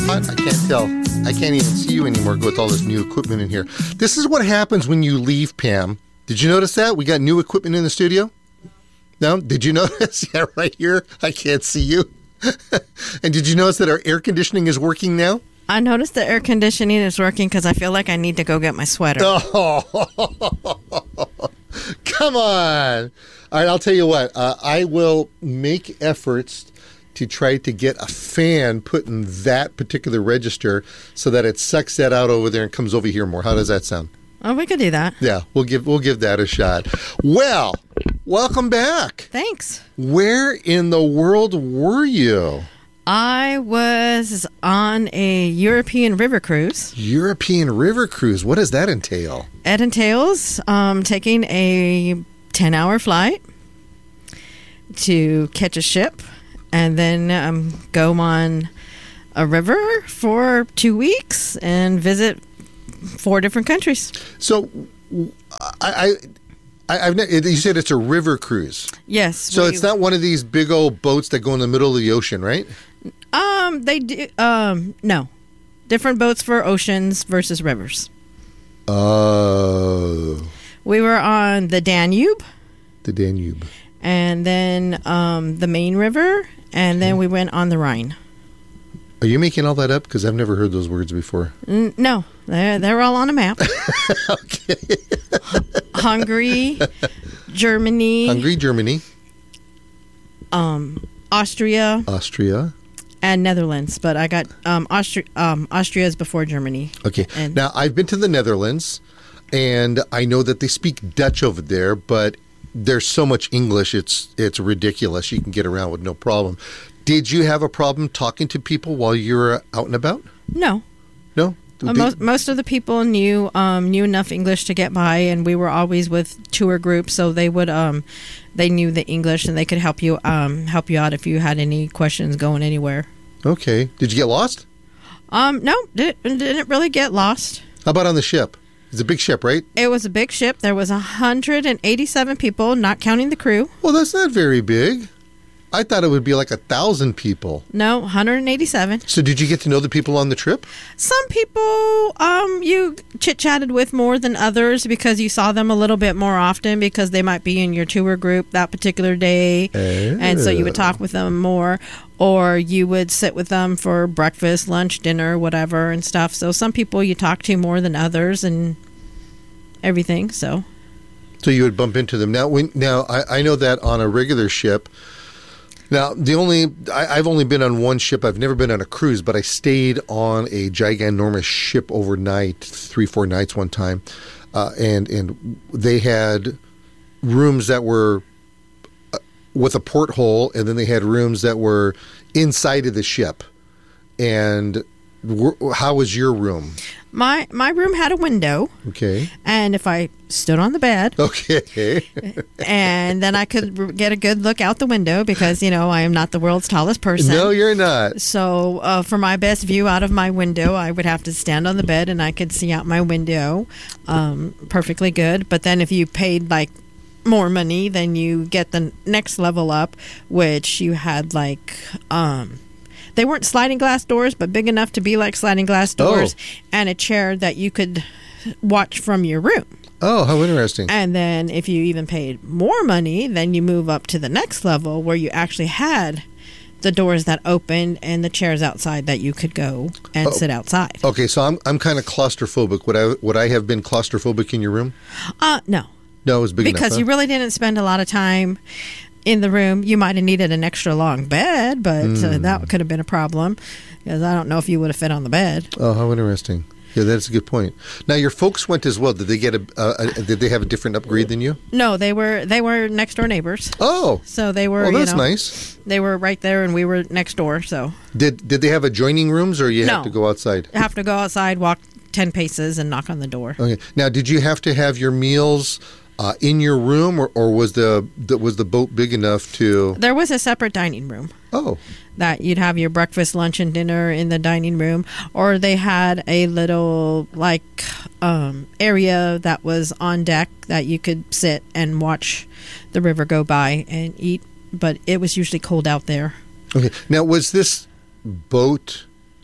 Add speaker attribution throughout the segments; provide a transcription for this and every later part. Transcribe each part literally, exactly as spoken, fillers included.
Speaker 1: hot? I can't tell. I can't even see you anymore with all this new equipment in here. This is what happens when you leave, Pam. Did you notice that? We got new equipment in the studio? No? Did you notice? Yeah, right here. I can't see you. And did you notice that our air conditioning is working now?
Speaker 2: I noticed the air conditioning is working because I feel like I need to go get my sweater.
Speaker 1: Oh, come on. All right, I'll tell you what. Uh, I will make efforts to try to get a fan put in that particular register so that it sucks that out over there and comes over here more. How does that sound?
Speaker 2: Oh, we could do that.
Speaker 1: Yeah, we'll give we'll give that a shot. Well, welcome back.
Speaker 2: Thanks.
Speaker 1: Where in the world were you?
Speaker 2: I was on a European river cruise.
Speaker 1: European river cruise. What does that entail?
Speaker 2: It entails um, taking a ten-hour flight to catch a ship and then um, go on a river for two weeks and visit four different countries.
Speaker 1: So, I, I, I've ne- you said it's a river cruise.
Speaker 2: Yes.
Speaker 1: So
Speaker 2: we,
Speaker 1: it's not one of these big old boats that go in the middle of the ocean, right?
Speaker 2: Um, they do. Um, no, different boats for oceans versus rivers.
Speaker 1: Oh.
Speaker 2: We were on the Danube.
Speaker 1: The Danube.
Speaker 2: And then um, the Main River, and then we went on the Rhine.
Speaker 1: Are you making all that up? Because I've never heard those words before.
Speaker 2: N- no, they're, they're all on a map.
Speaker 1: Okay.
Speaker 2: Hungary, Germany.
Speaker 1: Hungary, Germany.
Speaker 2: Um, Austria.
Speaker 1: Austria.
Speaker 2: And Netherlands. But I got um, Austria. Um, Austria is before Germany.
Speaker 1: Okay.
Speaker 2: And
Speaker 1: now, I've been to the Netherlands, and I know that they speak Dutch over there, but there's so much English, it's it's ridiculous. You can get around with no problem. Did you have a problem talking to people while you were out and about?
Speaker 2: No.
Speaker 1: No?
Speaker 2: Uh, most, most of the people knew um, knew enough English to get by, and we were always with tour groups, so they would um, they knew the English, and they could help you um, help you out if you had any questions going anywhere.
Speaker 1: Okay. Did you get lost?
Speaker 2: Um, no, didn't, didn't really get lost.
Speaker 1: How about on the ship? It's a big ship, right?
Speaker 2: It was a big ship. There was one hundred eighty-seven people, not counting the crew.
Speaker 1: Well, that's not very big. I thought it would be like a thousand people.
Speaker 2: No, one hundred eighty-seven.
Speaker 1: So did you get to know the people on the trip?
Speaker 2: Some people um, you chit-chatted with more than others because you saw them a little bit more often because they might be in your tour group that particular day.
Speaker 1: Oh.
Speaker 2: And so you would talk with them more. Or you would sit with them for breakfast, lunch, dinner, whatever and stuff. So some people you talk to more than others and everything. So
Speaker 1: So you would bump into them. Now, when, now I, I know that on a regular ship. Now, the only I, I've only been on one ship. I've never been on a cruise, but I stayed on a giganormous ship overnight, three, four nights one time, uh, and and they had rooms that were uh, with a porthole, and then they had rooms that were inside of the ship. And wh- how was your room?
Speaker 2: my my room had a window.
Speaker 1: Okay.
Speaker 2: And if I stood on the bed,
Speaker 1: Okay.
Speaker 2: and then I could r- get a good look out the window because, you know, I am not the world's tallest person.
Speaker 1: No, you're not.
Speaker 2: So uh, for my best view out of my window, I would have to stand on the bed and I could see out my window um, perfectly good. But then if you paid like more money, then you get the next level up, which you had like... Um, They weren't sliding glass doors, but big enough to be like sliding glass doors,
Speaker 1: Oh.
Speaker 2: and a chair that you could watch from your room.
Speaker 1: Oh, how interesting.
Speaker 2: And then if you even paid more money, then you move up to the next level where you actually had the doors that opened and the chairs outside that you could go and
Speaker 1: Oh.
Speaker 2: sit outside.
Speaker 1: Okay, so I'm I'm kind of claustrophobic. Would I would I have been claustrophobic in your room?
Speaker 2: Uh, no.
Speaker 1: No, it was big
Speaker 2: Because
Speaker 1: enough. huh?
Speaker 2: you really didn't spend a lot of time in the room. You might have needed an extra long bed, but
Speaker 1: Hmm.
Speaker 2: uh, that could have been a problem because I don't know if you would have fit on the bed.
Speaker 1: Oh, how interesting. Yeah, that's a good point. Now, your folks went as well. Did they get a, uh, a did they have a different upgrade than you?
Speaker 2: No, they were they were next door neighbors.
Speaker 1: Oh,
Speaker 2: So they were,
Speaker 1: well, that's
Speaker 2: you know,
Speaker 1: nice.
Speaker 2: they were right there and we were next door. So
Speaker 1: Did did they have adjoining rooms, or you
Speaker 2: No.
Speaker 1: have to go outside?
Speaker 2: you have to go outside, walk ten paces, and knock on the door.
Speaker 1: Okay. Now, did you have to have your meals uh, in your room, or, or was the, the was the boat big enough to?
Speaker 2: There was a separate dining room
Speaker 1: Oh,
Speaker 2: that you'd have your breakfast, lunch, and dinner in the dining room, or they had a little like um, area that was on deck that you could sit and watch the river go by and eat. But it was usually cold out there.
Speaker 1: okay. Now, was this boat?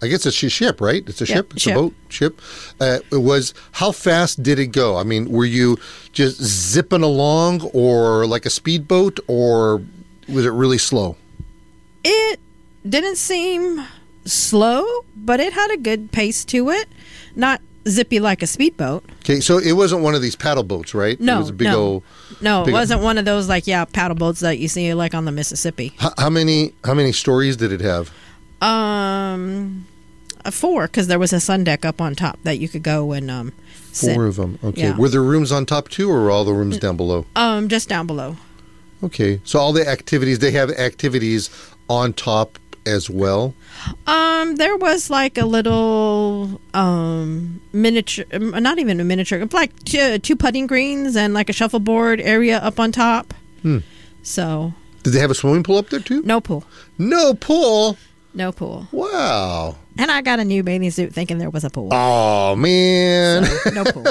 Speaker 1: I guess it's a ship, right? It's a
Speaker 2: Yep,
Speaker 1: ship. It's
Speaker 2: ship.
Speaker 1: a boat. Ship. Uh, it was. How fast did it go? I mean, were you just zipping along, or like a speedboat, or was it really slow?
Speaker 2: It didn't seem slow, but it had a good pace to it. Not zippy like a speedboat.
Speaker 1: Okay, so it wasn't one of these paddle boats, right?
Speaker 2: No,
Speaker 1: it was a big
Speaker 2: no.
Speaker 1: old.
Speaker 2: No, it
Speaker 1: big-
Speaker 2: wasn't one of those like yeah paddle boats that you see like on the Mississippi.
Speaker 1: How, how many? How many stories did it have?
Speaker 2: Um, uh, four because there was a sun deck up on top that you could go and um sit.
Speaker 1: Four of them. Okay.
Speaker 2: Yeah.
Speaker 1: Were there rooms on top too, or were all the rooms down below?
Speaker 2: Um, just down below.
Speaker 1: Okay. So all the activities, they have activities on top as well.
Speaker 2: Um, there was like a little um miniature, um, not even a miniature, like two, two putting greens and like a shuffleboard area up on top.
Speaker 1: Hmm.
Speaker 2: So
Speaker 1: Did they have a swimming pool up there too?
Speaker 2: no pool,
Speaker 1: No pool.
Speaker 2: no pool.
Speaker 1: Wow.
Speaker 2: And I got a new bathing suit thinking there was a pool.
Speaker 1: Oh man.
Speaker 2: So, no pool.